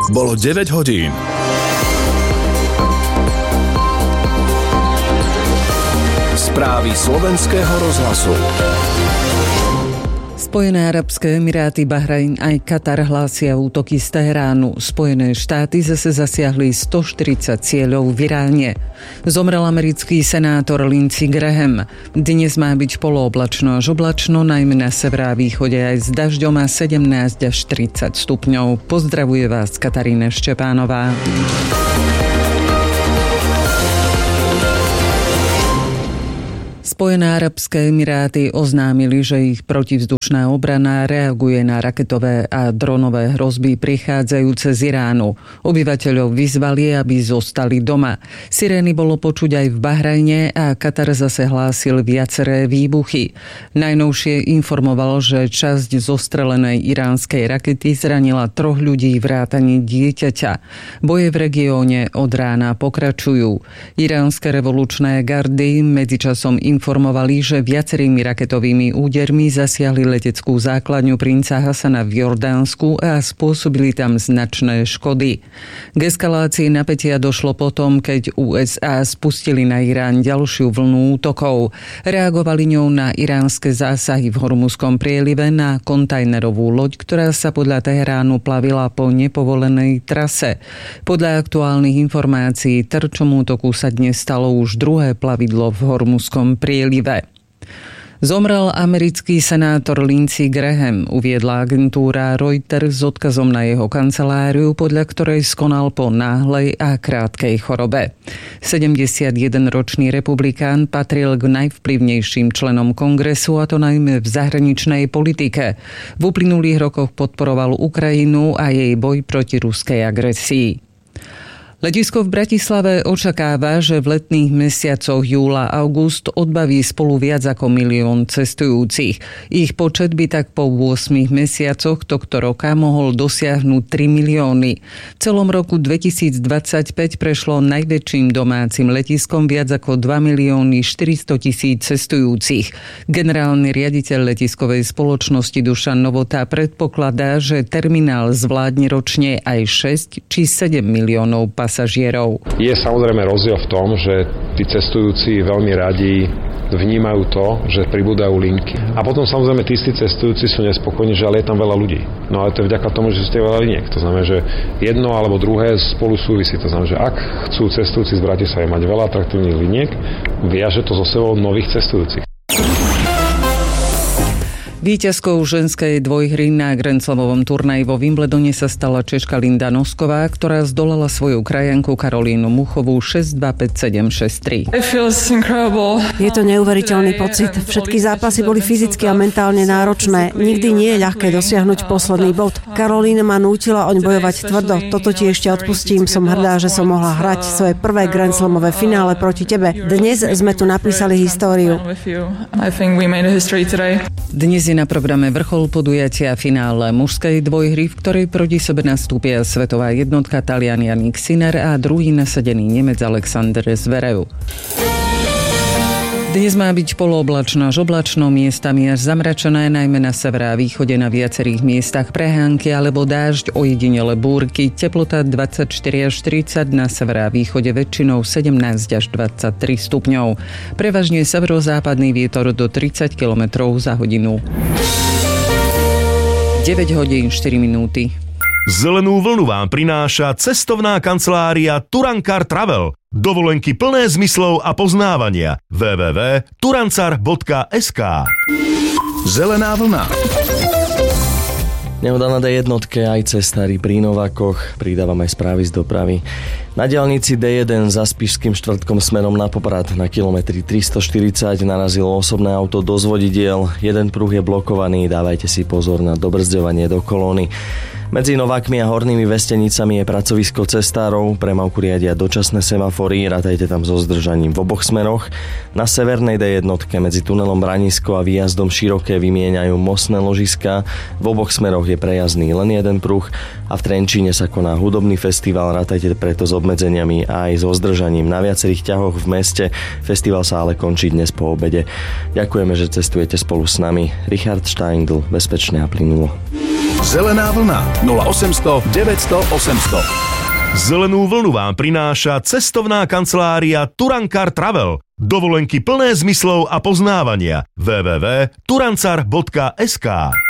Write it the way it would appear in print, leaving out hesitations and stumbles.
Bolo 9 hodín. Správy slovenského rozhlasu. Spojené arabské emiráty, Bahrajn aj Katar hlásia útoky z Teheránu. Spojené štáty zase zasiahli 140 cieľov v Iráne. Zomrel americký senátor Lindsey Graham. Dnes má byť polooblačno až oblačno, najmä na severe a východe aj s dažďom a 17 až 30 stupňov. Pozdravuje vás Katarína Štepánová. Spojené arabské emiráty oznámili, že ich protivzdušná obrana reaguje na raketové a dronové hrozby prichádzajúce z Iránu. Obyvateľov vyzvali, aby zostali doma. Sirény bolo počuť aj v Bahrajne a Katar zase hlásil viaceré výbuchy. Najnovšie informoval, že časť zostrelenej iránskej rakety zranila 3 ľudí vrátane dieťaťa. Boje v regióne od rána pokračujú. Iránske revolučné gardy medzičasom informovali, že viacerými raketovými údermi zasiahli leteckú základňu princa Hasana v Jordánsku a spôsobili tam značné škody. K eskalácii napätia došlo potom, keď USA spustili na Irán ďalšiu vlnu útokov. Reagovali ňou na iránske zásahy v Hormuzskom prielive na kontajnerovú loď, ktorá sa podľa Teheránu plavila po nepovolenej trase. Podľa aktuálnych informácií terčom útoku sa dnes stalo už druhé plavidlo v Hormuzskom prielive. Zomrel americký senátor Lindsey Graham, uviedla agentúra Reuters s odkazom na jeho kanceláriu, podľa ktorej skonal po náhlej a krátkej chorobe. 71-ročný republikán patril k najvplyvnejším členom kongresu, a to najmä v zahraničnej politike. V uplynulých rokoch podporoval Ukrajinu a jej boj proti ruskej agresii. Letisko v Bratislave očakáva, že v letných mesiacoch júla a august odbaví spolu viac ako 1 000 000 cestujúcich. Ich počet by tak po 8 mesiacoch tohto roka mohol dosiahnuť 3 milióny. V celom roku 2025 prešlo najväčším domácim letiskom viac ako 2 400 000 cestujúcich. Generálny riaditeľ letiskovej spoločnosti Dušan Novota predpokladá, že terminál zvládne ročne aj 6 či 7 miliónov pasažierov. Je samozrejme rozdiel v tom, že tí cestujúci veľmi radi vnímajú to, že pribúdajú linky. A potom samozrejme tí cestujúci sú nespokojní, že ale je tam veľa ľudí. No ale to je vďaka tomu, že sú veľa liniek. To znamená, že jedno alebo druhé spolu súvisí. To znamená, že ak chcú cestujúci z Bratislavy mať veľa atraktívnych liniek, viaže to so sebou nových cestujúcich. Víťazkou ženskej dvojhry na Grand Slamovom turnaji vo Wimbledone sa stala Češka Linda Nosková, ktorá zdolala svoju krajanku Karolínu Muchovú 6-2, 5-7, 6-3. Je to neuveriteľný pocit. Všetky zápasy boli fyzicky a mentálne náročné. Nikdy nie je ľahké dosiahnuť posledný bod. Karolína ma nútila oň bojovať tvrdo. Toto ti ešte odpustím. Som hrdá, že som mohla hrať svoje prvé Grand Slamové finále proti tebe. Dnes sme tu napísali históriu. Dnes je na programe vrchol podujatia finále mužskej dvojhry, v ktorej proti sebe nastúpia svetová jednotka Talian Jannik Sinner a druhý nasadený Nemec Alexander Zverev. Dnes má byť polooblačno až oblačno, miestami až zamračené, najmä na severe a východe, na viacerých miestach prehánky alebo dážď, ojedinele búrky, teplota 24 až 30, na severe a východe väčšinou 17 až 23 stupňov. Prevažne severozápadný vietor do 30 km za hodinu. 9 hodín 4 minúty. Zelenú vlnu vám prináša cestovná kancelária Turankar Travel. Dovolenky plné zmyslov a poznávania. www.turancar.sk. Zelená vlna. Nehoda na D1 aj cestári pri Novákoch. Pridávam aj správy z dopravy. Na diaľnici D1 za Spišským štvrtkom smerom na Poprad na kilometri 340 narazilo osobné auto do zvodidiel. Jeden pruh je blokovaný, dávajte si pozor na dobrzďovanie do kolóny. Medzi Novákmi a Hornými Vestenicami je pracovisko cestárov, premávku riadia dočasné semafory, ratajte tam so zdržaním v oboch smeroch. Na severnej D1 medzi tunelom Branisko a výjazdom Široké vymieňajú mostné ložiská, v oboch smeroch je prejazdný len jeden pruh a v Trenčíne sa koná hudobný festival, ratajte preto s obmedzeniami a aj so zdržaním na viacerých ťahoch v meste. Festival sa ale končí dnes po obede. Ďakujeme, že cestujete spolu s nami. Richard Steindl, bezpečne a plynulo. Zelená vlna 0800 900 800. Zelenú vlnu vám prináša cestovná kancelária Turankar Travel. Dovolenky plné zmyslov a poznávania. www.turancar.sk